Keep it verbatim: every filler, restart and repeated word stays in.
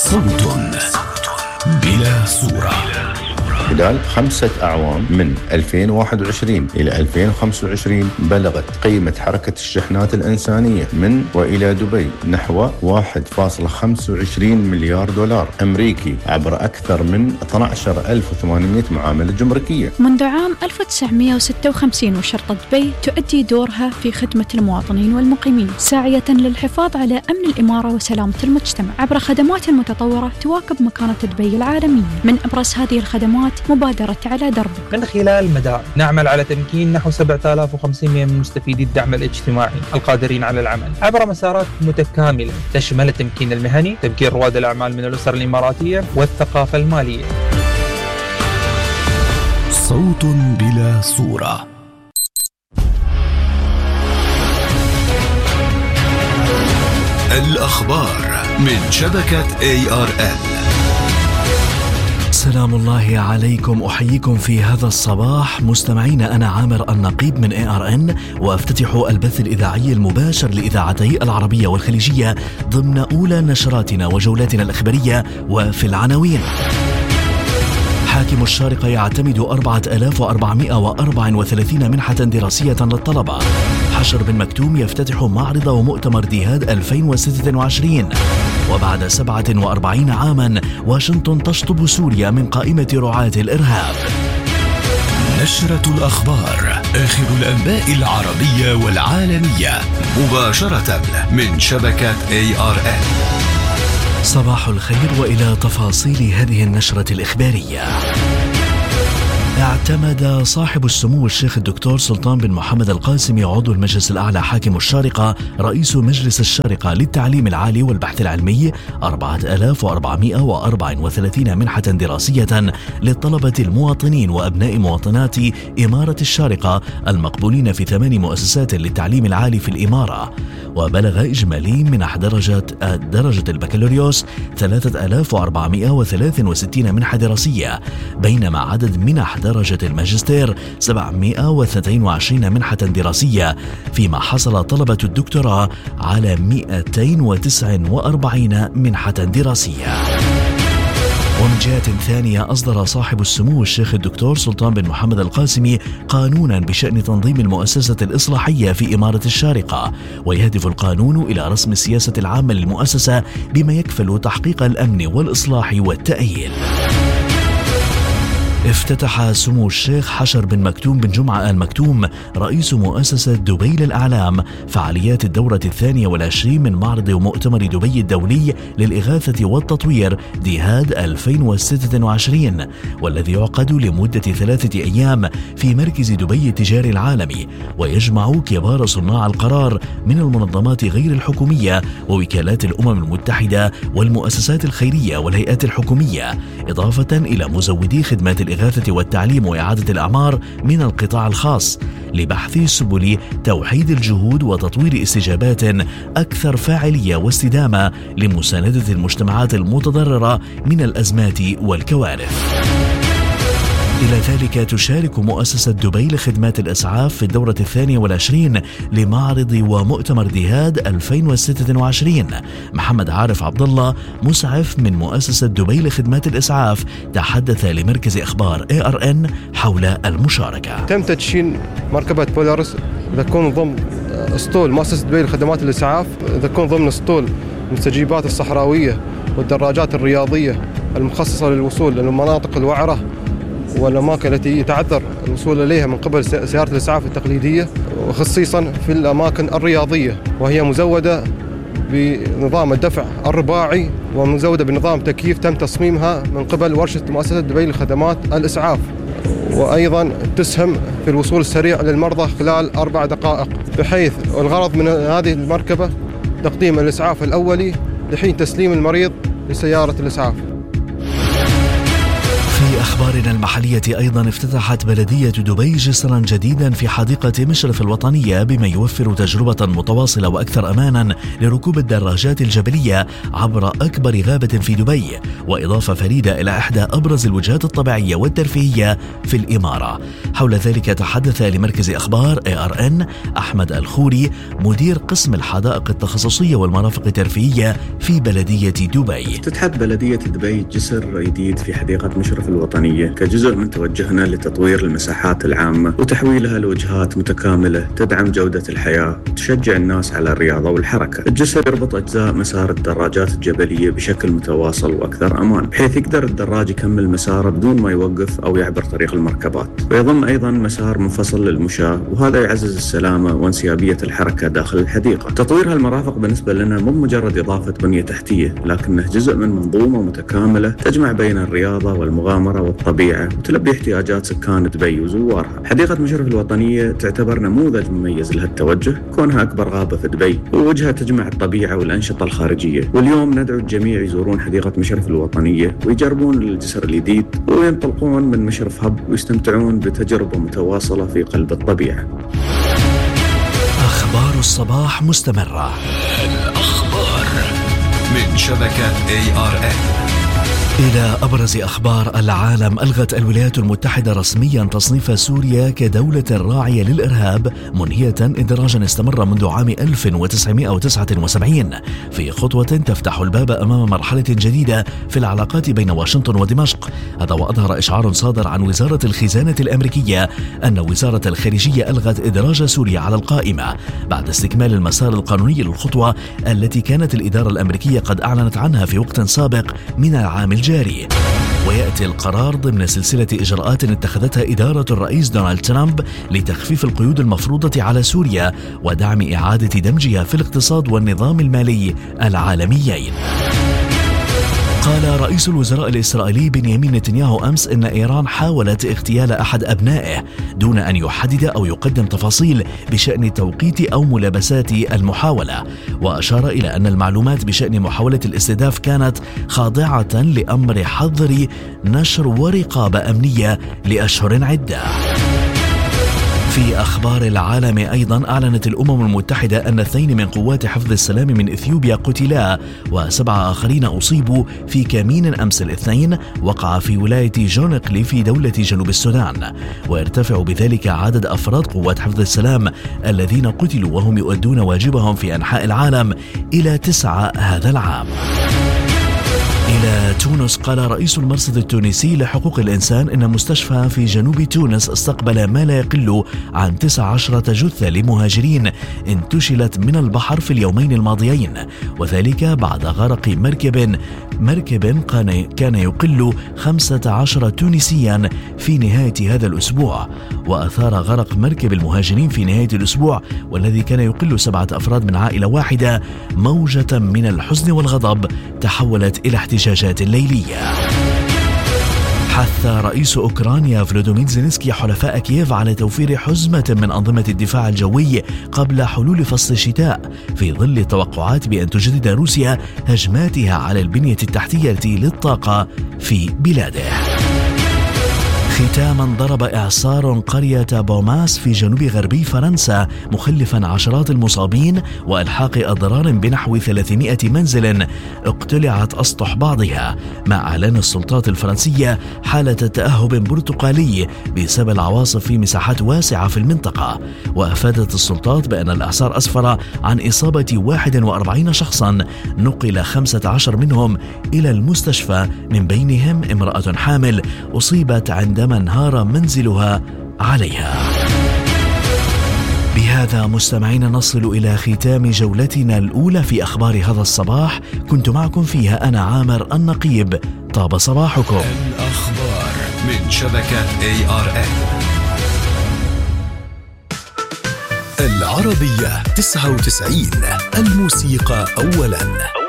صوت بلا صورة. خلال خمسة أعوام من ألفين وواحد وعشرين إلى ألفين وخمسة وعشرين بلغت قيمة حركة الشحنات الإنسانية من وإلى دبي نحو واحد فاصلة خمسة وعشرين مليار دولار أمريكي عبر أكثر من اثني عشر ألف وثمانمائة معاملة جمركية. منذ عام ألف وتسعمائة وستة وخمسين وشرطة دبي تؤدي دورها في خدمة المواطنين والمقيمين، ساعية للحفاظ على أمن الإمارة وسلامة المجتمع عبر خدمات متطورة تواكب مكانة دبي العالمية. من أبرز هذه الخدمات مبادرة على دربك. من خلال مدار نعمل على تمكين نحو سبعة آلاف وخمسمائة من مستفيدي الدعم الاجتماعي القادرين على العمل عبر مسارات متكاملة تشمل التمكين المهني، تمكين رواد الأعمال من الأسر الإماراتية، والثقافة المالية. صوت بلا صورة. الأخبار من شبكة إيه آر إل. سلام الله عليكم، أحييكم في هذا الصباح مستمعين. أنا عامر النقيب من إيه آر إن، وأفتتح البث الإذاعي المباشر لإذاعتي العربية والخليجية ضمن أولى نشراتنا وجولاتنا الإخبارية. وفي العناوين: حاكم الشارقة يعتمد أربعة آلاف وأربعمائة وأربعة وثلاثين منحة دراسية للطلبة. حشر بن مكتوم يفتتح معرض ومؤتمر ديهاد ألفين وستة وعشرين. وبعد سبعة وأربعين عاما واشنطن تشطب سوريا من قائمة رعاة الإرهاب. نشرة الأخبار، آخر الأنباء العربية والعالمية مباشرة من شبكة إيه آر إل. صباح الخير، وإلى تفاصيل هذه النشرة الإخبارية. اعتمد صاحب السمو الشيخ الدكتور سلطان بن محمد القاسمي عضو المجلس الأعلى حاكم الشارقة رئيس مجلس الشارقة للتعليم العالي والبحث العلمي أربعة آلاف وأربعمائة وأربعة وثلاثين منحة دراسية للطلبة المواطنين وأبناء مواطنات إمارة الشارقة المقبولين في ثمان مؤسسات للتعليم العالي في الإمارة. وبلغ إجمالي منح درجة درجة البكالوريوس ثلاثة آلاف وأربعمائة وثلاثة وستين منحة دراسية، بينما عدد منح درجة الماجستير سبعمائة واثنين وعشرين منحة دراسية، فيما حصل طلبة الدكتوراه على مئتين وتسعة وأربعين منحة دراسية. ومن جهة ثانية، أصدر صاحب السمو الشيخ الدكتور سلطان بن محمد القاسمي قانونا بشأن تنظيم المؤسسة الإصلاحية في إمارة الشارقة، ويهدف القانون إلى رسم السياسة العامة للمؤسسة بما يكفل تحقيق الأمن والإصلاح والتأهيل. افتتح سمو الشيخ حشر بن مكتوم بن جمعة آل مكتوم رئيس مؤسسة دبي للأعلام فعاليات الدورة الثانية والعشرين من معرض ومؤتمر دبي الدولي للإغاثة والتطوير ديهاد ألفين وستة وعشرين، والذي يعقد لمدة ثلاثة أيام في مركز دبي التجاري العالمي، ويجمع كبار صناع القرار من المنظمات غير الحكومية ووكالات الأمم المتحدة والمؤسسات الخيرية والهيئات الحكومية، إضافة إلى مزودي خدمات الإغاثة والتعليم وإعادة الأعمار من القطاع الخاص، لبحث سبل توحيد الجهود وتطوير استجابات أكثر فاعلية واستدامة لمساندة المجتمعات المتضررة من الأزمات والكوارث. إلى ذلك تشارك مؤسسة دبي لخدمات الإسعاف في الدورة الثانية والعشرين لمعرض ومؤتمر ديهاد ألفين وستة وعشرين. محمد عارف عبد الله مسعف من مؤسسة دبي لخدمات الإسعاف تحدث لمركز أخبار إيه آر إن حول المشاركة. تم تدشين مركبة بولارس تكون ضمن اسطول مؤسسة دبي لخدمات الإسعاف، تكون ضمن اسطول المستجيبات الصحراوية والدراجات الرياضية المخصصة للوصول للمناطق الوعرة والأماكن التي يتعذر الوصول إليها من قبل سيارة الإسعاف التقليدية، وخصيصا في الأماكن الرياضية، وهي مزودة بنظام الدفع الرباعي ومزودة بنظام تكييف تم تصميمها من قبل ورشة مؤسسة دبي لخدمات الإسعاف، وأيضا تسهم في الوصول السريع للمرضى خلال أربع دقائق، بحيث الغرض من هذه المركبة تقديم الإسعاف الأولي لحين تسليم المريض لسيارة الإسعاف. في في أخبارنا المحلية أيضا افتتحت بلدية دبي جسرا جديدا في حديقة مشرف الوطنية بما يوفر تجربة متواصلة وأكثر أمانا لركوب الدراجات الجبلية عبر أكبر غابة في دبي، وإضافة فريدة إلى إحدى أبرز الوجهات الطبيعية والترفيهية في الإمارة. حول ذلك تحدث لمركز أخبار إيه آر إن أحمد الخوري مدير قسم الحدائق التخصصية والمرافق الترفيهية في بلدية دبي. افتتحت بلدية دبي جسر جديد في حديقة مشرف الوطنية كجزء من توجهنا لتطوير المساحات العامة وتحويلها لوجهات متكاملة تدعم جودة الحياة وتشجع الناس على الرياضة والحركة. الجسر يربط أجزاء مسار الدراجات الجبلية بشكل متواصل وأكثر أمان، بحيث يقدر الدراج يكمل مساره بدون ما يوقف أو يعبر طريق المركبات، ويضم أيضا مسار منفصل للمشاة، وهذا يعزز السلامة وانسيابية الحركة داخل الحديقة. تطوير هالمرافق بالنسبة لنا مو مجرد إضافة بنية تحتية، لكنه جزء من منظومة متكاملة تجمع بين الرياضة والمغامرة والطبيعة وتلبي احتياجات سكان دبي وزوارها. حديقة مشرف الوطنية تعتبر نموذج مميز لهالتوجه، كونها أكبر غابة في دبي ووجهها تجمع الطبيعة والأنشطة الخارجية. واليوم ندعو الجميع يزورون حديقة مشرف الوطنية ويجربون الجسر الجديد وينطلقون من مشرف هب ويستمتعون بتجربة متواصلة في قلب الطبيعة. أخبار الصباح مستمرة. الأخبار من شبكة إيه آر إن. إلى أبرز أخبار العالم. ألغت الولايات المتحدة رسميا تصنيف سوريا كدولة راعية للإرهاب، منهية إدراجا استمر منذ عام ألف وتسعمائة وتسعة وسبعين في خطوة تفتح الباب أمام مرحلة جديدة في العلاقات بين واشنطن ودمشق. هذا وأظهر إشعار صادر عن وزارة الخزانة الأمريكية أن وزارة الخارجية ألغت إدراج سوريا على القائمة بعد استكمال المسار القانوني للخطوة التي كانت الإدارة الأمريكية قد أعلنت عنها في وقت سابق من العام الجاري. ويأتي القرار ضمن سلسلة إجراءات اتخذتها إدارة الرئيس دونالد ترامب لتخفيف القيود المفروضة على سوريا ودعم إعادة دمجها في الاقتصاد والنظام المالي العالميين. قال رئيس الوزراء الإسرائيلي بنيامين نتنياهو أمس إن إيران حاولت اغتيال أحد أبنائه دون أن يحدد أو يقدم تفاصيل بشأن توقيت أو ملابسات المحاولة، وأشار إلى أن المعلومات بشأن محاولة الاستهداف كانت خاضعة لأمر حظر نشر ورقابة أمنية لأشهر عدة. في أخبار العالم أيضا، أعلنت الأمم المتحدة أن اثنين من قوات حفظ السلام من إثيوبيا قتلا وسبعة آخرين أصيبوا في كمين أمس الاثنين وقع في ولاية جونقلي في دولة جنوب السودان، ويرتفع بذلك عدد أفراد قوات حفظ السلام الذين قتلوا وهم يؤدون واجبهم في أنحاء العالم إلى تسعة هذا العام. إلى تونس. قال رئيس المرصد التونسي لحقوق الإنسان إن مستشفى في جنوب تونس استقبل ما لا يقل عن تسع عشرة جثة لمهاجرين انتشلت من البحر في اليومين الماضيين، وذلك بعد غرق مركب مركب كان يقل خمسة عشر تونسيا في نهاية هذا الأسبوع. وأثار غرق مركب المهاجرين في نهاية الأسبوع والذي كان يقل سبعة أفراد من عائلة واحدة موجة من الحزن والغضب تحولت إلى احتجاجات ليلية. حث رئيس أوكرانيا فلودومير زيلينسكي حلفاء كييف على توفير حزمة من أنظمة الدفاع الجوي قبل حلول فصل الشتاء، في ظل التوقعات بأن تجدد روسيا هجماتها على البنية التحتية للطاقة في بلاده. ختاما، ضرب إعصار قرية بوماس في جنوب غربي فرنسا مخلفا عشرات المصابين وإلحاق أضرار بنحو ثلاثمائة منزل اقتلعت أسطح بعضها، مع إعلان السلطات الفرنسية حالة تأهب برتقالي بسبب العواصف في مساحات واسعة في المنطقة. وأفادت السلطات بأن الإعصار أسفر عن إصابة واحد وأربعين شخصا، نقل خمسة عشر منهم إلى المستشفى، من بينهم امرأة حامل أصيبت عندما انهار منزلها عليها. بهذا مستمعين نصل إلى ختام جولتنا الأولى في أخبار هذا الصباح، كنت معكم فيها أنا عامر النقيب. طاب صباحكم. الأخبار من شبكة إيه آر إن. العربية تسعة وتسعين، الموسيقى أولاً.